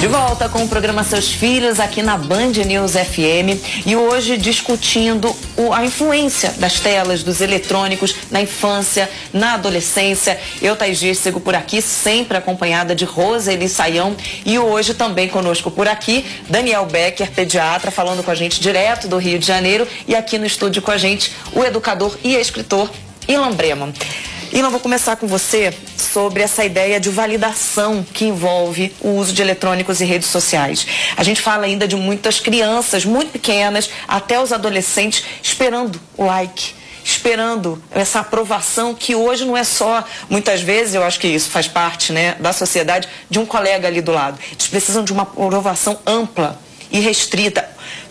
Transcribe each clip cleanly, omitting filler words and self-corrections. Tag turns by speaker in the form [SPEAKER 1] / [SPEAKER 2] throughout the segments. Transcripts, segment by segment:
[SPEAKER 1] De volta com o programa Seus Filhos aqui na Band News FM e hoje discutindo a influência das telas, dos eletrônicos na infância, na adolescência. Eu, Thaís Dias, sigo por aqui, sempre acompanhada de Roseli Saião, e hoje também conosco por aqui, Daniel Becker, pediatra, falando com a gente direto do Rio de Janeiro, e aqui no estúdio com a gente o educador e escritor Ilan Breman. Ilan, vou começar com você sobre essa ideia de validação que envolve o uso de eletrônicos e redes sociais. A gente fala ainda de muitas crianças muito pequenas, até os adolescentes, esperando o like, esperando essa aprovação que hoje não é só, muitas vezes, eu acho que isso faz parte, né, da sociedade, de um colega ali do lado. Eles precisam de uma aprovação ampla e restrita.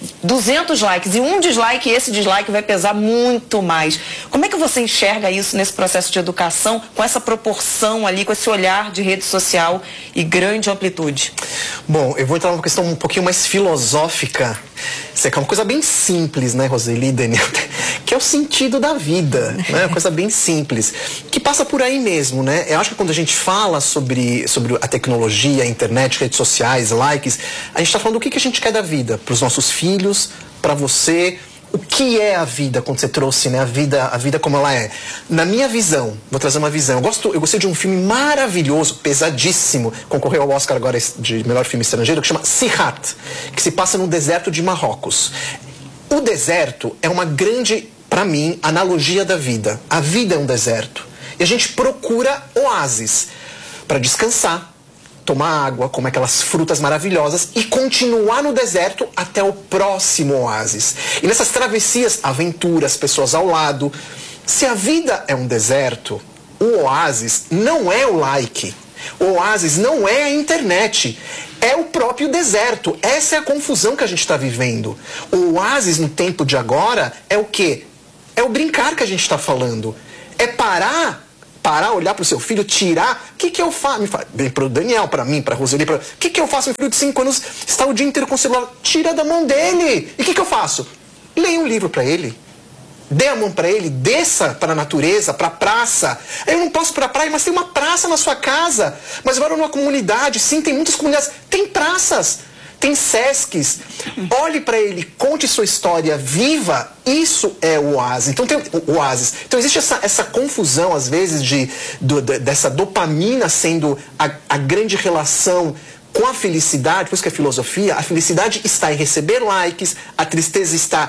[SPEAKER 1] 200 likes e um dislike, esse dislike vai pesar muito mais. Como é que você enxerga isso nesse processo de educação, com essa proporção ali, com esse olhar de rede social e grande amplitude?
[SPEAKER 2] Bom, eu vou entrar numa questão um pouquinho mais filosófica. Isso é uma coisa bem simples, né, Roseli e Daniel? Que é o sentido da vida, né? Uma coisa bem simples, que passa por aí mesmo, né? Eu acho que quando a gente fala sobre a tecnologia, a internet, redes sociais, likes, a gente está falando do que a gente quer da vida, para os nossos filhos, para você. O que é a vida, quando você trouxe, né, a vida como ela é? Na minha visão, vou trazer uma visão. Eu gostei de um filme maravilhoso, pesadíssimo, concorreu ao Oscar agora de melhor filme estrangeiro, que chama Sihat, que se passa no deserto de Marrocos. O deserto é uma grande, para mim, analogia da vida. A vida é um deserto. E a gente procura oásis para descansar, tomar água, comer aquelas frutas maravilhosas e continuar no deserto até o próximo oásis. E nessas travessias, aventuras, pessoas ao lado. Se a vida é um deserto, o oásis não é o like. O oásis não é a internet. É o próprio deserto. Essa é a confusão que a gente está vivendo. O oásis no tempo de agora é o quê? É o brincar que a gente está falando. É parar, olhar para o seu filho, tirar. O que eu faço? Bem, para o Daniel, para mim, para a Roseli. O que eu faço? Meu filho de 5 anos está o dia inteiro com o celular. Tira da mão dele. E o que eu faço? Leia um livro para ele. Dê a mão para ele, desça para a natureza, para a praça. Eu não posso ir para a praia, mas tem uma praça na sua casa. Mas agora numa comunidade, sim, tem muitas comunidades. Tem praças, tem Sescs. Olhe para ele, conte sua história, viva. Isso é o oásis. Então, o oásis. Então existe essa confusão, às vezes, dessa dopamina sendo a grande relação com a felicidade, por isso que é filosofia. A felicidade está em receber likes, a tristeza está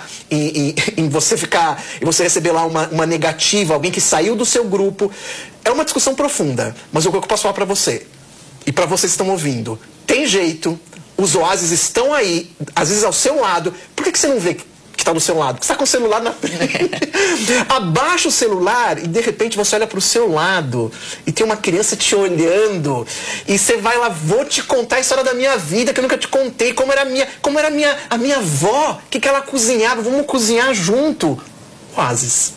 [SPEAKER 2] em você receber lá uma negativa, alguém que saiu do seu grupo. É uma discussão profunda, mas o que eu posso falar para você, e para vocês que estão ouvindo, tem jeito, os oásis estão aí, às vezes ao seu lado. Por que você não vê que está do seu lado? Porque você está com o celular na frente. Abaixa o celular e de repente você olha para o seu lado e tem uma criança te olhando e você vai lá, vou te contar a história da minha vida que eu nunca te contei, como era a minha avó, o que ela cozinhava, vamos cozinhar junto. Oásis.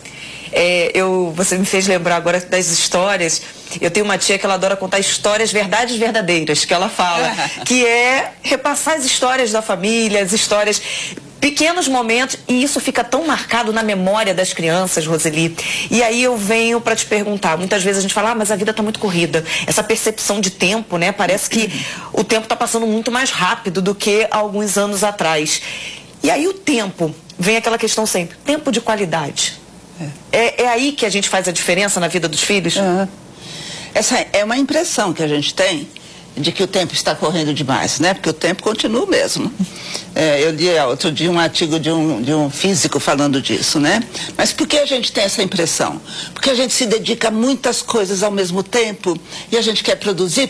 [SPEAKER 1] Você me fez lembrar agora das histórias. Eu tenho uma tia que ela adora contar histórias, verdades verdadeiras, que ela fala, que é repassar as histórias da família, as histórias, pequenos momentos, e isso fica tão marcado na memória das crianças, Roseli. E aí eu venho para te perguntar, muitas vezes a gente fala, mas a vida está muito corrida. Essa percepção de tempo, né? Parece que o tempo está passando muito mais rápido do que há alguns anos atrás. E aí o tempo, vem aquela questão sempre, tempo de qualidade. É aí que a gente faz a diferença na vida dos filhos?
[SPEAKER 3] Essa é uma impressão que a gente tem de que o tempo está correndo demais, né? Porque o tempo continua mesmo. Eu li outro dia um artigo de um físico falando disso, né? Mas por que a gente tem essa impressão? Porque a gente se dedica a muitas coisas ao mesmo tempo e a gente quer produzir.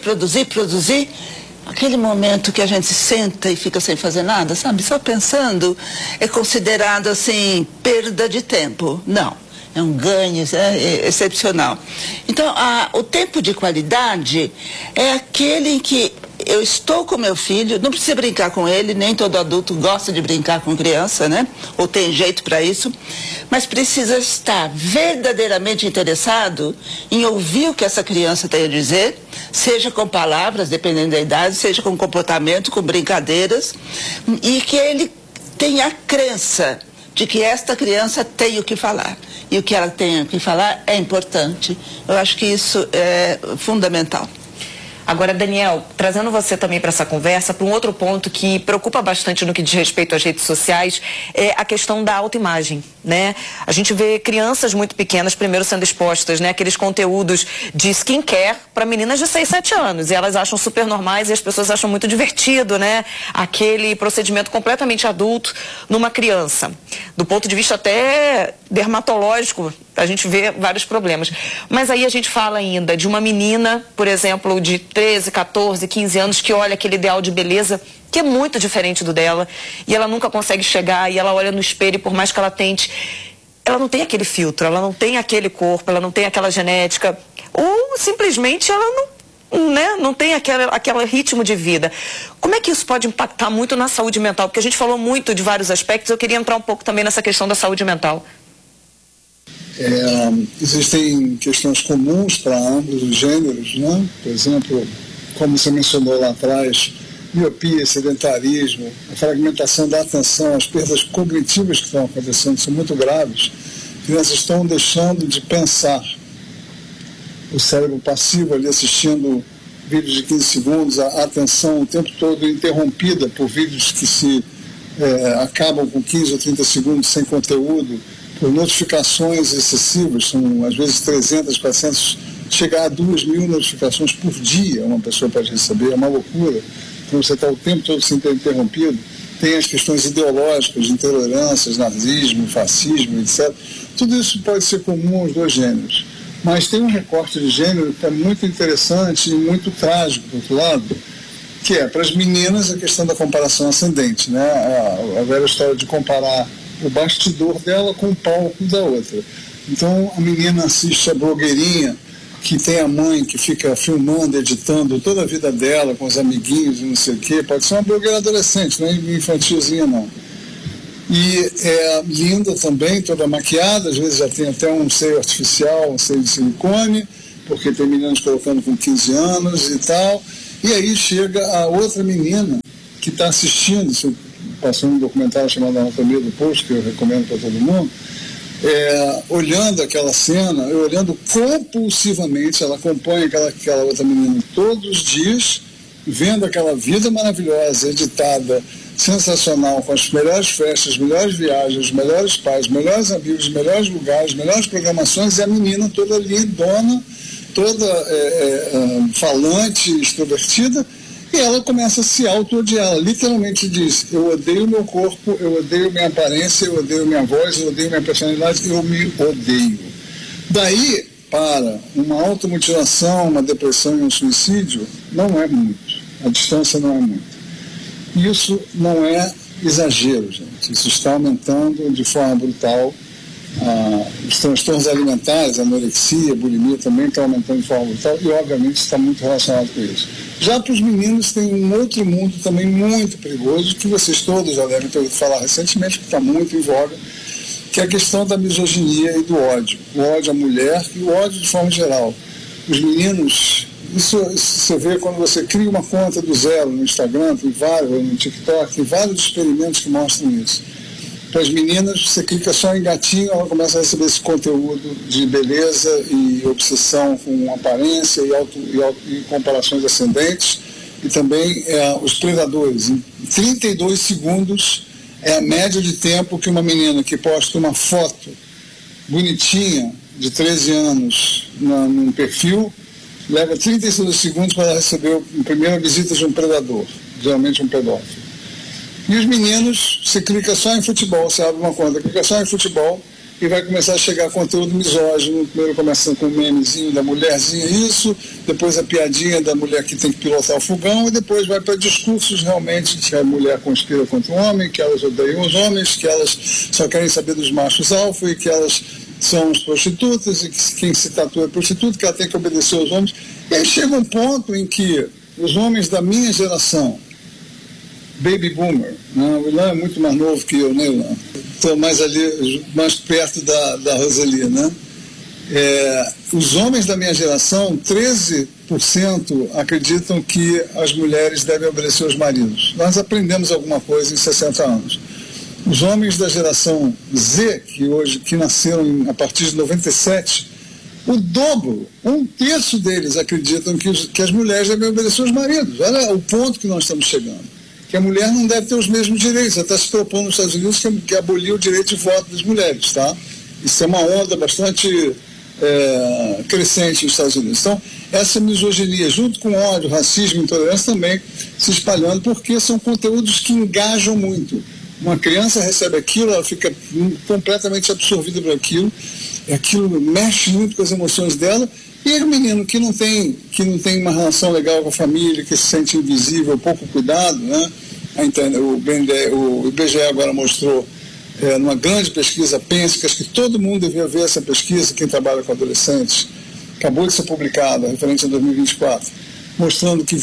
[SPEAKER 3] Aquele momento que a gente se senta e fica sem fazer nada, sabe? Só pensando, é considerado assim, perda de tempo. Não. É um ganho excepcional. Então, o tempo de qualidade é aquele em que eu estou com meu filho, não precisa brincar com ele, nem todo adulto gosta de brincar com criança, né? Ou tem jeito para isso, mas precisa estar verdadeiramente interessado em ouvir o que essa criança tem a dizer, seja com palavras, dependendo da idade, seja com comportamento, com brincadeiras, e que ele tenha a crença de que esta criança tem o que falar. E o que ela tem o que falar é importante. Eu acho que isso é fundamental.
[SPEAKER 1] Agora, Daniel, trazendo você também para essa conversa, para um outro ponto que preocupa bastante no que diz respeito às redes sociais, é a questão da autoimagem, né? A gente vê crianças muito pequenas primeiro sendo expostas, né? Aqueles conteúdos de skincare para meninas de 6, 7 anos, e elas acham super normais e as pessoas acham muito divertido, né? Aquele procedimento completamente adulto numa criança. Do ponto de vista até dermatológico, a gente vê vários problemas. Mas aí a gente fala ainda de uma menina, por exemplo, de 13, 14, 15 anos, que olha aquele ideal de beleza que é muito diferente do dela, e ela nunca consegue chegar, e ela olha no espelho, e por mais que ela tente, ela não tem aquele filtro, ela não tem aquele corpo, ela não tem aquela genética, ou simplesmente ela não tem aquele ritmo de vida. Como é que isso pode impactar muito na saúde mental? Porque a gente falou muito de vários aspectos, eu queria entrar um pouco também nessa questão da saúde mental.
[SPEAKER 4] Existem questões comuns para ambos os gêneros, né? Por exemplo, como você mencionou lá atrás, miopia, sedentarismo, a fragmentação da atenção, as perdas cognitivas que estão acontecendo são muito graves. Crianças estão deixando de pensar. O cérebro passivo ali assistindo vídeos de 15 segundos, a atenção o tempo todo interrompida por vídeos que acabam com 15 ou 30 segundos sem conteúdo, por notificações excessivas, são às vezes 300, 400, chegar a 2.000 notificações por dia uma pessoa pode receber, é uma loucura. Então você está o tempo todo sendo interrompido. Tem as questões ideológicas, de intolerâncias, nazismo, fascismo, etc. Tudo isso pode ser comum aos dois gêneros. Mas tem um recorte de gênero que é muito interessante e muito trágico, por outro lado, que é, para as meninas, a questão da comparação ascendente, né? A velha história de comparar o bastidor dela com o palco da outra. Então, a menina assiste a blogueirinha, que tem a mãe que fica filmando, editando toda a vida dela com os amiguinhos e não sei o quê. Pode ser uma blogueira adolescente, não é infantilzinha, não. E é linda também, toda maquiada, às vezes já tem até um seio artificial, um seio de silicone, porque tem meninas colocando com 15 anos e tal. E aí chega a outra menina que está assistindo, passou um documentário chamado Anatomia do Posto, que eu recomendo para todo mundo, olhando aquela cena, olhando compulsivamente, ela acompanha aquela outra menina todos os dias, vendo aquela vida maravilhosa, editada, sensacional, com as melhores festas, as melhores viagens, os melhores pais, os melhores amigos, os melhores lugares, as melhores programações, e a menina toda lindona, toda falante, extrovertida, e ela começa a se auto-odiar. Ela literalmente diz: eu odeio meu corpo, eu odeio minha aparência, eu odeio minha voz, eu odeio minha personalidade, eu me odeio. Daí, para uma automutilação, uma depressão e um suicídio, não é muito. A distância não é muito. Isso não é exagero, gente. Isso está aumentando de forma brutal. Os transtornos alimentares, a anorexia, a bulimia também estão aumentando de forma brutal e, obviamente, está muito relacionado com isso. Já para os meninos tem um outro mundo também muito perigoso, que vocês todos já devem ter ouvido falar recentemente, que está muito em voga, que é a questão da misoginia e do ódio. O ódio à mulher e o ódio de forma geral. Os meninos, isso você vê quando você cria uma conta do zero no Instagram, tem vários, no TikTok, tem vários experimentos que mostram isso. Para as meninas, você clica só em gatinho, ela começa a receber esse conteúdo de beleza e obsessão com aparência e comparações ascendentes. E também os predadores. Em 32 segundos é a média de tempo que uma menina que posta uma foto bonitinha, de 13 anos, num perfil, leva 32 segundos para ela receber a primeira visita de um predador, geralmente um pedófilo. E os meninos, você clica só em futebol, você abre uma conta, clica só em futebol e vai começar a chegar conteúdo misógino, primeiro começando com o memezinho da mulherzinha, isso, depois a piadinha da mulher que tem que pilotar o fogão, e depois vai para discursos realmente que a mulher conspira contra o homem, que elas odeiam os homens, que elas só querem saber dos machos alfa e que elas são as prostitutas e que quem se tatua é prostituta, que ela tem que obedecer aos homens. E aí chega um ponto em que os homens da minha geração, baby boomer, né? O Ilan é muito mais novo que eu, né, Ilan? Estou mais ali, mais perto da Roseli, né? Os homens da minha geração, 13% acreditam que as mulheres devem obedecer aos maridos. Nós aprendemos alguma coisa em 60 anos. Os homens da geração Z, que nasceram a partir de 97, o dobro, 1/3 deles acreditam que as mulheres devem obedecer aos maridos. Olha o ponto que nós estamos chegando. Que a mulher não deve ter os mesmos direitos. Ela está se propondo nos Estados Unidos que abolir o direito de voto das mulheres, tá? Isso é uma onda bastante crescente nos Estados Unidos. Então, essa misoginia, junto com ódio, racismo, intolerância, também se espalhando, porque são conteúdos que engajam muito. Uma criança recebe aquilo, ela fica completamente absorvida por aquilo, e aquilo mexe muito com as emoções dela, e o menino que não tem uma relação legal com a família, que se sente invisível, pouco cuidado, né? O IBGE agora mostrou, numa grande pesquisa, Penske, acho que todo mundo devia ver essa pesquisa, quem trabalha com adolescentes, acabou de ser publicada, referente a 2024, mostrando que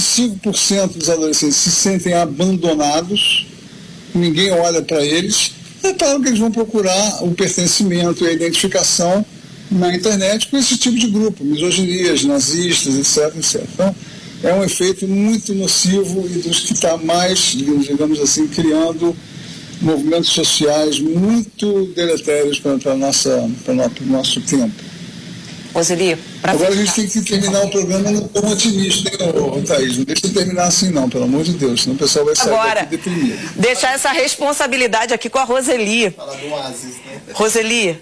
[SPEAKER 4] 25% dos adolescentes se sentem abandonados, ninguém olha para eles. É claro que eles vão procurar o pertencimento e a identificação na internet com esse tipo de grupo, misoginias, nazistas, etc, etc. Então, é um efeito muito nocivo e dos que está mais, digamos assim, criando movimentos sociais muito deletérios para o nosso tempo.
[SPEAKER 1] Roseli,
[SPEAKER 4] agora a gente tem que terminar o programa não tão otimista, hein, Thaís? Não deixa eu terminar assim não, pelo amor de Deus, senão o pessoal vai sair daqui deprimido.
[SPEAKER 1] Deixar essa responsabilidade aqui com a Roseli.
[SPEAKER 2] Falar do Oasis, né?
[SPEAKER 1] Roseli,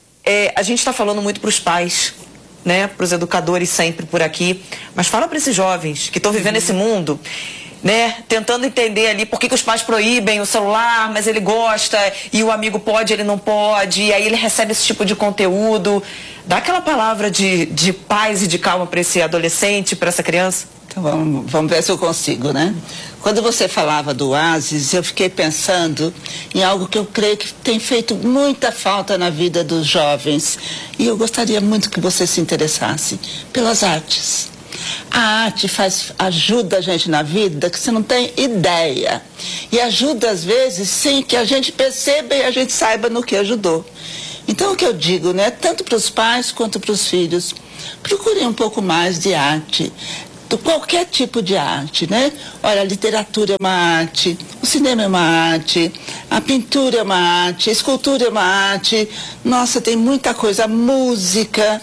[SPEAKER 1] a gente está falando muito para os pais, né, para os educadores sempre por aqui, mas fala para esses jovens que estão vivendo esse mundo, né, tentando entender ali por que os pais proíbem o celular, mas ele gosta, e o amigo pode, ele não pode, e aí ele recebe esse tipo de conteúdo. Dá aquela palavra de paz e de calma para esse adolescente, para essa criança?
[SPEAKER 3] Então vamos ver se eu consigo, né? Quando você falava do Oasis, eu fiquei pensando em algo que eu creio que tem feito muita falta na vida dos jovens, e eu gostaria muito que você se interessasse pelas artes. A arte ajuda a gente na vida que você não tem ideia. E ajuda às vezes sem que a gente perceba e a gente saiba no que ajudou. Então o que eu digo, né, tanto para os pais quanto para os filhos, procurem um pouco mais de arte. Qualquer tipo de arte, né? Olha, a literatura é uma arte, o cinema é uma arte, a pintura é uma arte, a escultura é uma arte. Nossa, tem muita coisa, a música,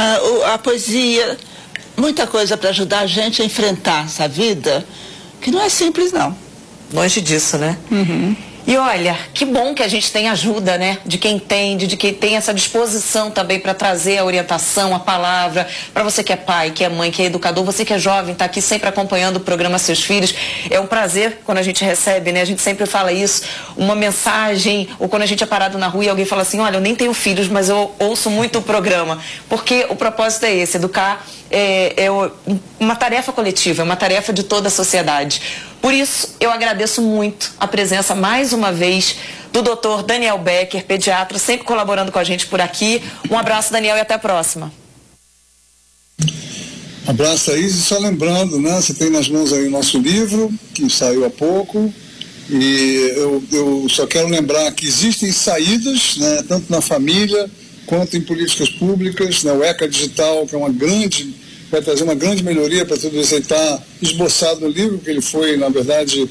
[SPEAKER 3] a poesia, muita coisa para ajudar a gente a enfrentar essa vida, que não é simples, não.
[SPEAKER 1] Longe disso, né?
[SPEAKER 3] Uhum.
[SPEAKER 1] E olha, que bom que a gente tem ajuda, né? De quem entende, de quem tem essa disposição também para trazer a orientação, a palavra, para você que é pai, que é mãe, que é educador, você que é jovem, está aqui sempre acompanhando o programa Seus Filhos. É um prazer quando a gente recebe, né? A gente sempre fala isso, uma mensagem, ou quando a gente é parado na rua e alguém fala assim, olha, eu nem tenho filhos, mas eu ouço muito o programa. Porque o propósito é esse, educar é uma tarefa coletiva, é uma tarefa de toda a sociedade. Por isso, eu agradeço muito a presença, mais uma vez, do Dr. Daniel Becker, pediatra, sempre colaborando com a gente por aqui. Um abraço, Daniel, e até a próxima.
[SPEAKER 4] Abraço, Thaís. E só lembrando, né, você tem nas mãos aí o nosso livro, que saiu há pouco, e eu só quero lembrar que existem saídas, né, tanto na família, quanto em políticas públicas, né, o ECA Digital, que vai trazer uma grande melhoria para tudo isso. Ele está esboçado no livro, que ele foi, na verdade,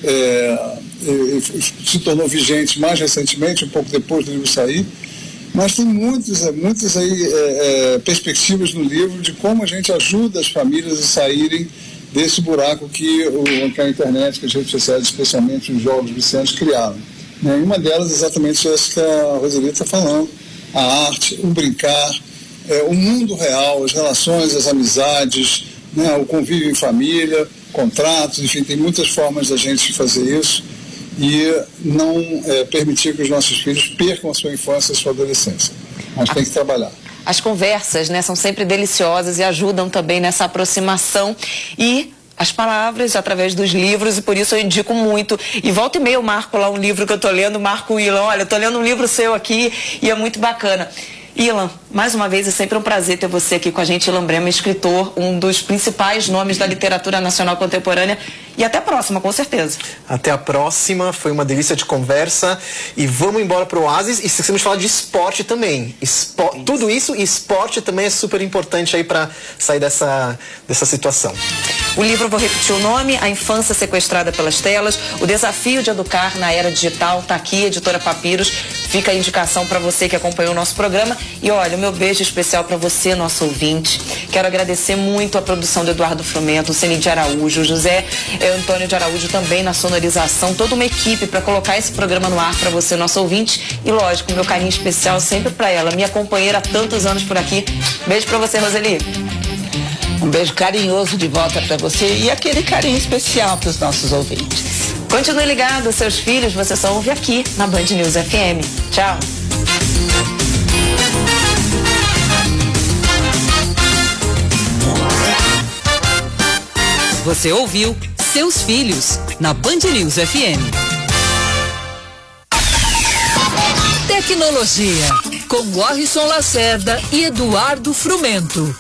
[SPEAKER 4] se tornou vigente mais recentemente, um pouco depois do livro sair. Mas tem muitas aí, perspectivas no livro de como a gente ajuda as famílias a saírem desse buraco que a internet, que as redes sociais, especialmente os jogos viciantes, criaram. Né? E uma delas exatamente essa que a Roseli está falando, a arte, o brincar, o mundo real, as relações, as amizades, né, o convívio em família, contratos, enfim, tem muitas formas da gente fazer isso e não permitir que os nossos filhos percam a sua infância e a sua adolescência. Mas tem que trabalhar.
[SPEAKER 1] As conversas, né, são sempre deliciosas e ajudam também nessa aproximação e as palavras através dos livros, e por isso eu indico muito. E volta e meia eu marco lá um livro que eu estou lendo, marco o Ilan, olha, eu estou lendo um livro seu aqui e é muito bacana. Ilan, mais uma vez é sempre um prazer ter você aqui com a gente. Ilan Brema, escritor, um dos principais nomes da literatura nacional contemporânea. E até a próxima, com certeza.
[SPEAKER 2] Até a próxima, foi uma delícia de conversa. E vamos embora para o Oasis. E esquecemos de falar de esporte também. Tudo isso e esporte também é super importante aí para sair dessa situação.
[SPEAKER 1] O livro, vou repetir o nome, A Infância Sequestrada pelas Telas, o desafio de educar na era digital, tá aqui, Editora Papiros. Fica a indicação para você que acompanhou o nosso programa. E olha, o meu beijo especial para você, nosso ouvinte. Quero agradecer muito a produção do Eduardo Frumento, o Ceni de Araújo, o José Antônio de Araújo também na sonorização, toda uma equipe para colocar esse programa no ar para você, nosso ouvinte. E lógico, meu carinho especial sempre para ela, minha companheira há tantos anos por aqui. Beijo para você, Roseli.
[SPEAKER 3] Um beijo carinhoso de volta para você e aquele carinho especial para os nossos ouvintes.
[SPEAKER 1] Continue ligado, seus filhos, você só ouve aqui na Band News FM. Tchau.
[SPEAKER 5] Você ouviu Seus Filhos na Band News FM. Tecnologia com Warrison Lacerda e Eduardo Frumento.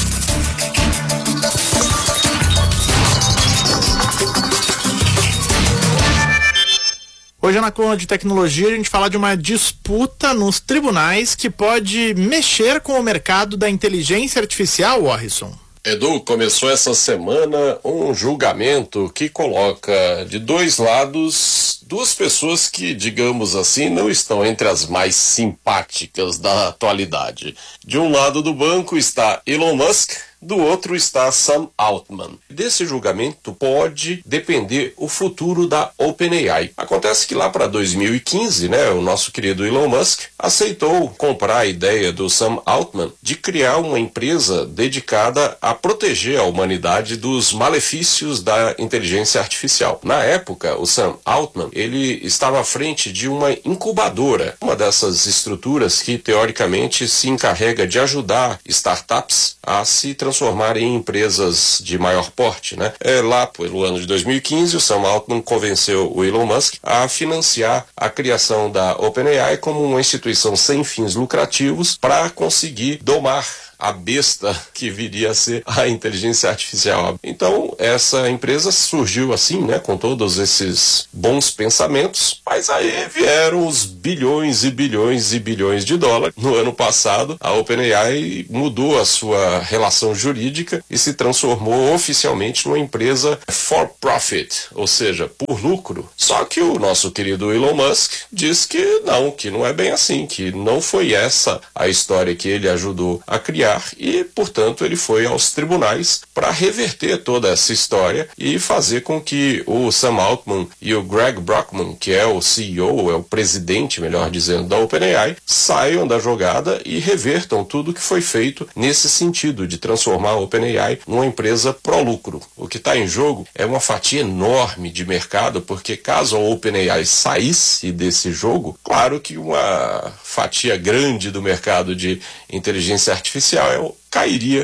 [SPEAKER 6] Hoje na coluna de tecnologia a gente fala de uma disputa nos tribunais que pode mexer com o mercado da inteligência artificial, Warrison.
[SPEAKER 7] Edu, começou essa semana um julgamento que coloca de dois lados duas pessoas que, digamos assim, não estão entre as mais simpáticas da atualidade. De um lado do banco está Elon Musk, do outro está Sam Altman. Desse julgamento pode depender o futuro da OpenAI. Acontece que lá para 2015, o nosso querido Elon Musk aceitou comprar a ideia do Sam Altman de criar uma empresa dedicada a proteger a humanidade dos malefícios da inteligência artificial. Na época, o Sam Altman, ele estava à frente de uma incubadora, uma dessas estruturas que teoricamente se encarrega de ajudar startups a se transformar em empresas de maior porte, Lá pelo ano de 2015, o Sam Altman convenceu o Elon Musk a financiar a criação da OpenAI como uma instituição sem fins lucrativos para conseguir domar a besta que viria a ser a inteligência artificial. Então, essa empresa surgiu assim, com todos esses bons pensamentos, mas aí vieram os bilhões e bilhões e bilhões de dólares. No ano passado, a OpenAI mudou a sua relação jurídica e se transformou oficialmente numa empresa for profit, ou seja, por lucro. Só que o nosso querido Elon Musk diz que não é bem assim, que não foi essa a história que ele ajudou a criar, e, portanto, ele foi aos tribunais para reverter toda essa história e fazer com que o Sam Altman e o Greg Brockman, que é o CEO, é o presidente, melhor dizendo, da OpenAI, saiam da jogada e revertam tudo que foi feito nesse sentido de transformar a OpenAI numa empresa pró-lucro. O que está em jogo é uma fatia enorme de mercado, porque caso a OpenAI saísse desse jogo, claro que uma fatia grande do mercado de inteligência artificial cairia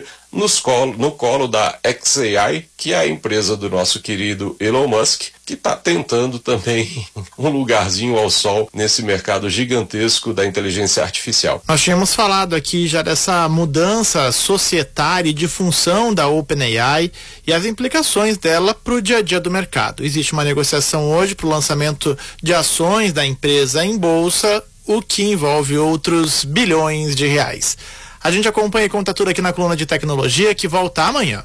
[SPEAKER 7] no colo da xAI, que é a empresa do nosso querido Elon Musk, que está tentando também um lugarzinho ao sol nesse mercado gigantesco da inteligência artificial.
[SPEAKER 6] Nós tínhamos falado aqui já dessa mudança societária e de função da OpenAI e as implicações dela para o dia a dia do mercado. Existe uma negociação hoje para o lançamento de ações da empresa em bolsa, o que envolve outros bilhões de reais. A gente acompanha e conta tudo aqui na coluna de tecnologia, que volta amanhã.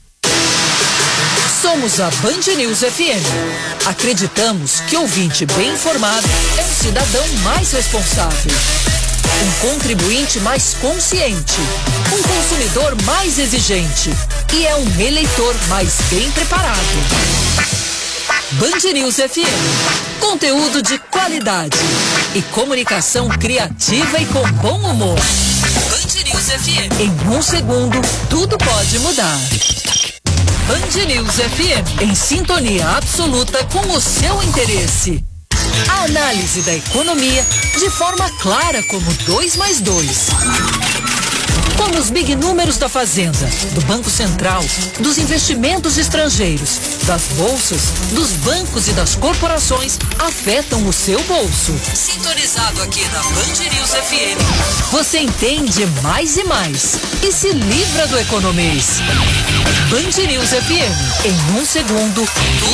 [SPEAKER 5] Somos a Band News FM. Acreditamos que ouvinte bem informado é um cidadão mais responsável, um contribuinte mais consciente, um consumidor mais exigente e é um eleitor mais bem preparado. Band News FM. Conteúdo de qualidade e comunicação criativa e com bom humor. Band News FM. Em um segundo, tudo pode mudar. Band News FM. Em sintonia absoluta com o seu interesse. A análise da economia de forma clara como 2 mais 2. Como os big números da Fazenda, do Banco Central, dos investimentos estrangeiros, das bolsas, dos bancos e das corporações afetam o seu bolso. Sintonizado aqui na Band News FM, você entende mais e mais e se livra do economês. Band News FM, em um segundo, tudo